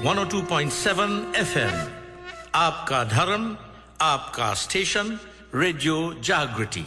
102.7 FM. आपका धर्म, आपका station, Radio Jagriti.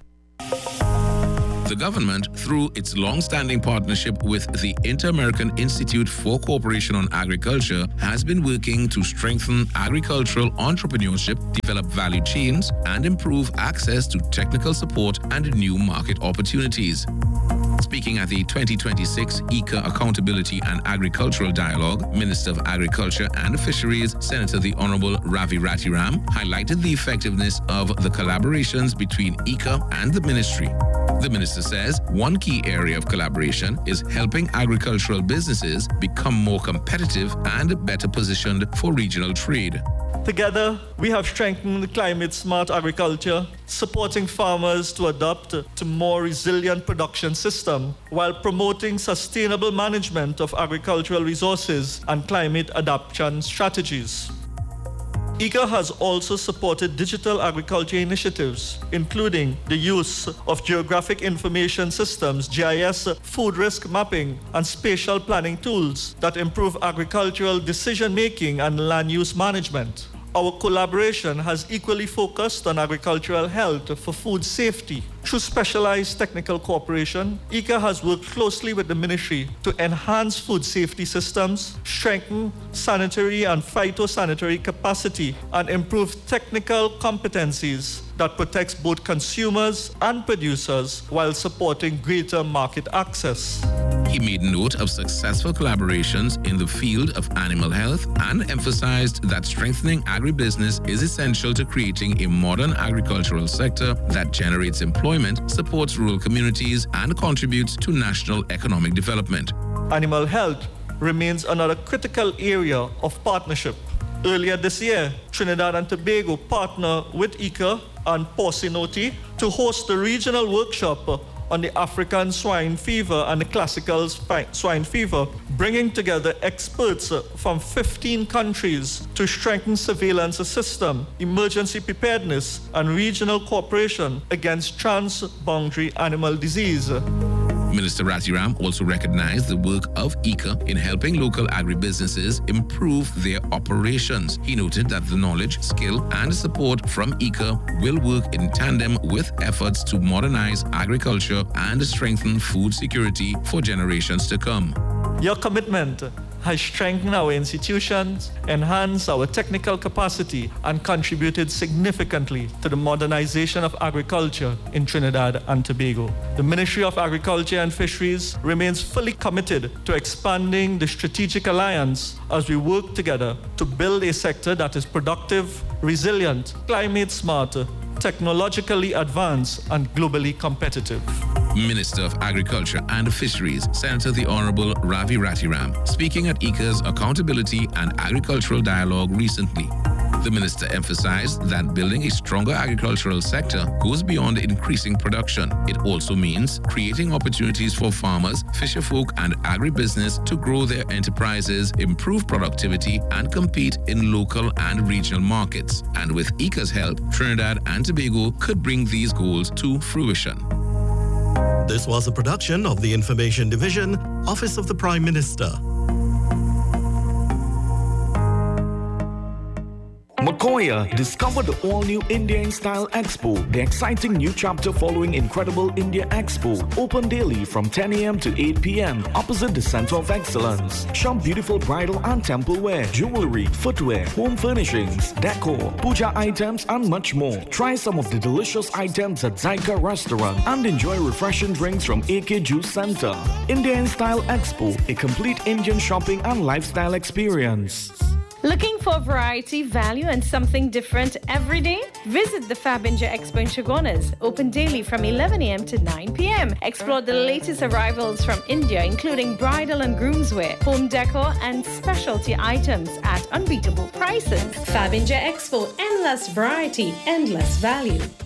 The government, through its long-standing partnership with the Inter-American Institute for Cooperation on Agriculture, has been working to strengthen agricultural entrepreneurship, develop value chains, and improve access to technical support and new market opportunities. Speaking at the 2026 ICA Accountability and Agricultural Dialogue, Minister of Agriculture and Fisheries, Senator the Honorable Ravi Rathiram, highlighted the effectiveness of the collaborations between ICA and the ministry. The minister says one key area of collaboration is helping agricultural businesses become more competitive and better positioned for regional trade. Together, we have strengthened climate-smart agriculture, supporting farmers to adapt to more resilient production system while promoting sustainable management of agricultural resources and climate adaptation strategies. ICA has also supported digital agriculture initiatives, including the use of geographic information systems, GIS, food risk mapping, and spatial planning tools that improve agricultural decision-making and land use management. Our collaboration has equally focused on agricultural health for food safety. Through specialized technical cooperation, ICA has worked closely with the ministry to enhance food safety systems, strengthen sanitary and phytosanitary capacity, and improve technical competencies that protects both consumers and producers while supporting greater market access. He made note of successful collaborations in the field of animal health and emphasized that strengthening agribusiness is essential to creating a modern agricultural sector that generates employment, supports rural communities, and contributes to national economic development. Animal health remains another critical area of partnership. Earlier this year, Trinidad and Tobago partnered with ICA and Porcinoti to host a regional workshop on the African swine fever and the classical swine fever, bringing together experts from 15 countries to strengthen surveillance system, emergency preparedness, and regional cooperation against transboundary animal disease. Minister Rathiram also recognized the work of ICA in helping local agribusinesses improve their operations. He noted that the knowledge, skill, and support from ICA will work in tandem with efforts to modernize agriculture and strengthen food security for generations to come. Your commitment has strengthened our institutions, enhanced our technical capacity, and contributed significantly to the modernization of agriculture in Trinidad and Tobago. The Ministry of Agriculture and Fisheries remains fully committed to expanding the strategic alliance as we work together to build a sector that is productive, resilient, climate smart, technologically advanced, and globally competitive. Minister of Agriculture and Fisheries, Senator the Honorable Ravi Rathiram, speaking at ICA's Accountability and Agricultural Dialogue recently. The minister emphasized that building a stronger agricultural sector goes beyond increasing production. It also means creating opportunities for farmers, fisherfolk, and agribusiness to grow their enterprises, improve productivity, and compete in local and regional markets. And with ICA's help, Trinidad and Tobago could bring these goals to fruition. This was a production of the Information Division, Office of the Prime Minister. Makoya, discover the all-new India in Style Expo, the exciting new chapter following Incredible India Expo, open daily from 10 a.m. to 8 p.m. opposite the Center of Excellence. Shop beautiful bridal and temple wear, jewelry, footwear, home furnishings, decor, puja items, and much more. Try some of the delicious items at Zyka Restaurant and enjoy refreshing drinks from AK Juice Center. India in Style Expo, a complete Indian shopping and lifestyle experience. Looking for variety, value, and something different every day? Visit the Fabinja Expo in Chaguanas, open daily from 11 a.m. to 9 p.m. Explore the latest arrivals from India, including bridal and groomswear, home decor, and specialty items at unbeatable prices. Fabinja Expo, endless variety, endless value.